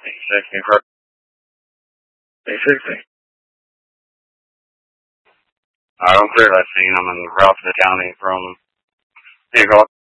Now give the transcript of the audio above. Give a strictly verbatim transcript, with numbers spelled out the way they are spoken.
eight sixty for eight sixty. I don't clear that scene. I'm in Ralston County from eight o'clock.